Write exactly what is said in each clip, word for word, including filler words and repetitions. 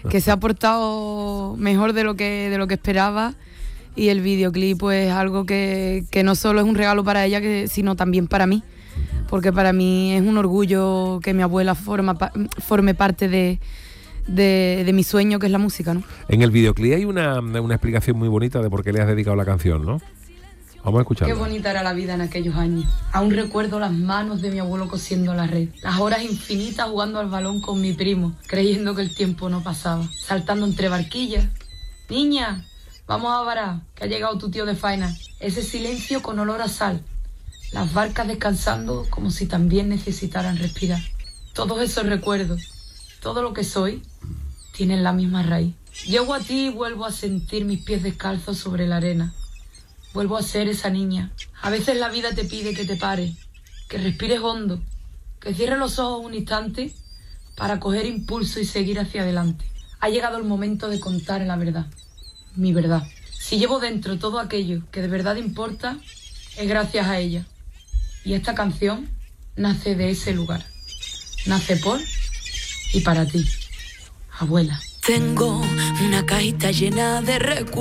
que se ha portado mejor de lo que, de lo que esperaba. Y el videoclip pues es algo que, que no solo es un regalo para ella, que, sino también para mí. Porque para mí es un orgullo que mi abuela forma, forme parte de, de, de mi sueño, que es la música, ¿no? En el videoclip hay una, una explicación muy bonita de por qué le has dedicado la canción, ¿no? Vamos a escucharla. Qué bonita era la vida en aquellos años. Aún recuerdo las manos de mi abuelo cosiendo la red, las horas infinitas jugando al balón con mi primo, creyendo que el tiempo no pasaba, saltando entre barquillas. Niña, vamos a varar, que ha llegado tu tío de faena. Ese silencio con olor a sal. Las barcas descansando como si también necesitaran respirar. Todos esos recuerdos, todo lo que soy, tienen la misma raíz. Llego a ti y vuelvo a sentir mis pies descalzos sobre la arena. Vuelvo a ser esa niña. A veces la vida te pide que te pares, que respires hondo, que cierres los ojos un instante para coger impulso y seguir hacia adelante. Ha llegado el momento de contar la verdad, mi verdad. Si llevo dentro todo aquello que de verdad importa, es gracias a ella. Y esta canción nace de ese lugar. Nace por y para ti, abuela. Tengo una cajita llena de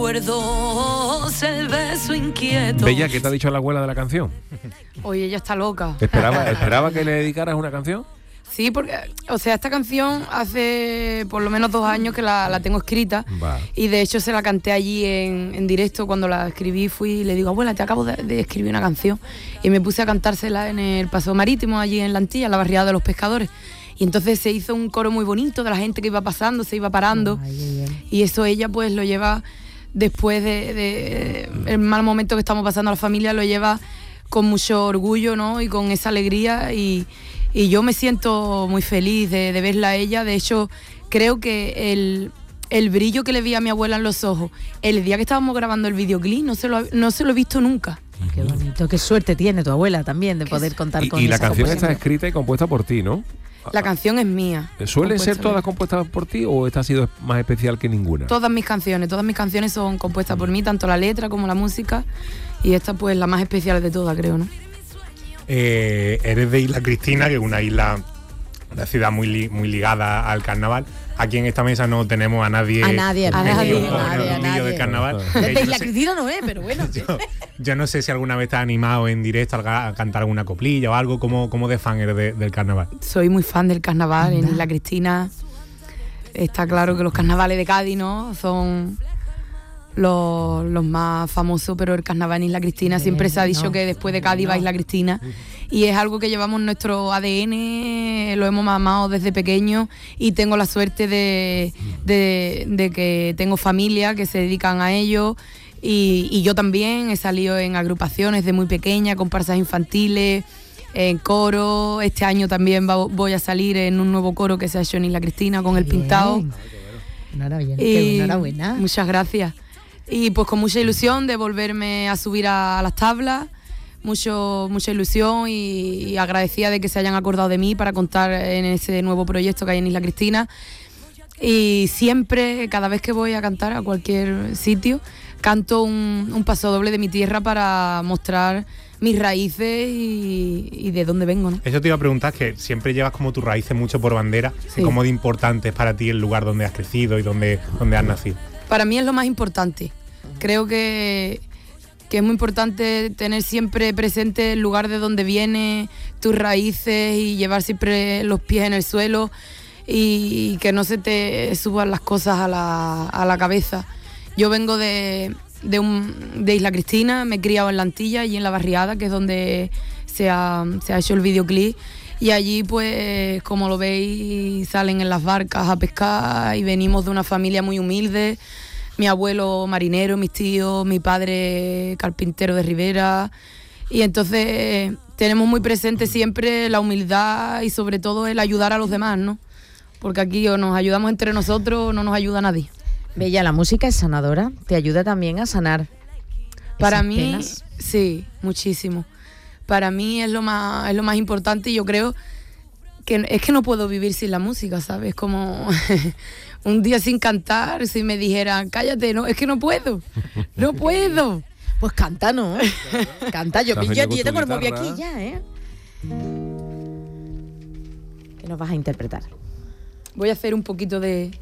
recuerdos, el beso inquieto. Bella, ¿qué te ha dicho la abuela de la canción? Oye, ella está loca. ¿Esperaba, esperaba que le dedicaras una canción? Sí, porque, o sea, esta canción hace por lo menos dos años que la, la tengo escrita. Va. Y de hecho se la canté allí en, en directo cuando la escribí. Fui y le digo, abuela, te acabo de, de escribir una canción. Y me puse a cantársela en el Paseo Marítimo, allí en La Antilla, en la barriada de los pescadores. Y entonces se hizo un coro muy bonito de la gente que iba pasando, se iba parando. Ay, ay. Y eso ella pues lo lleva, después de, de el mal momento que estamos pasando a la familia, lo lleva con mucho orgullo, ¿no? Y con esa alegría. Y, y yo me siento muy feliz de, de verla a ella. De hecho, creo que el, el brillo que le vi a mi abuela en los ojos el día que estábamos grabando el videoclip no se lo, no se lo he visto nunca. Qué bonito, qué suerte tiene tu abuela también de poder contar y, con y la esa canción composición. está escrita y compuesta por ti, ¿no? La canción es mía. ¿Suelen ser todas compuestas por ti o esta ha sido más especial que ninguna? Todas mis canciones, todas mis canciones son compuestas por mí, tanto la letra como la música, y esta pues la más especial de todas, creo, ¿no? Eh, eres de Isla Cristina, que es una isla, una ciudad muy, li, muy ligada al carnaval. Aquí en esta mesa no tenemos a nadie. A nadie, a nadie, a nadie, a nadie. Del carnaval. De Isla Cristina no es, pero bueno. Yo, yo no sé si alguna vez te has animado en directo a, a cantar alguna coplilla o algo. ¿Cómo, cómo de fan eres de, del carnaval? Soy muy fan del carnaval. En Isla Cristina está claro que los carnavales de Cádiz, ¿no? Son los, los más famosos, pero el carnaval en Isla Cristina siempre se ha dicho no, que después de Cádiz no. va Isla Cristina. Y es algo que llevamos en nuestro A D N, lo hemos mamado desde pequeño y tengo la suerte de, de, de que tengo familia que se dedican a ello y, y yo también he salido en agrupaciones de muy pequeña, comparsas infantiles, en coro. Este año también va, voy a salir en un nuevo coro que se ha hecho en Isla Cristina con El Pintado. Enhorabuena. Y, enhorabuena. Muchas gracias. Y pues con mucha ilusión de volverme a subir a, a las tablas. Mucho, mucha ilusión y, y agradecida de que se hayan acordado de mí para contar en ese nuevo proyecto que hay en Isla Cristina. Y siempre, cada vez que voy a cantar a cualquier sitio, canto un, un paso doble de mi tierra para mostrar mis raíces y, y de dónde vengo, ¿no? Eso te iba a preguntar, que siempre llevas como tus raíces mucho por bandera. Sí. Y cómo de importante es para ti el lugar donde has crecido y donde, donde has nacido. Para mí es lo más importante. Creo que... que es muy importante tener siempre presente el lugar de donde vienes, tus raíces y llevar siempre los pies en el suelo y, y que no se te suban las cosas a la, a la cabeza. Yo vengo de, de, un, de Isla Cristina, me he criado en La Antilla y en La Barriada, que es donde se ha, se ha hecho el videoclip. Y allí, pues, como lo veis, salen en las barcas a pescar y venimos de una familia muy humilde. Mi abuelo marinero, mis tíos, mi padre carpintero de Ribera. Y entonces tenemos muy presente siempre la humildad y sobre todo el ayudar a los demás, ¿no? Porque aquí o nos ayudamos entre nosotros o no nos ayuda nadie. Bella, la música es sanadora, te ayuda también a sanar. Para mí, penas. Sí, muchísimo. Para mí es lo más, es lo más importante y yo creo que es que no puedo vivir sin la música, ¿sabes? Como un día sin cantar, si me dijeran, cállate, no, es que no puedo, no puedo. Pues canta, ¿no? Canta, yo, yo, yo tengo el móvil aquí ya, ¿eh? ¿Qué nos vas a interpretar? Voy a hacer un poquito de...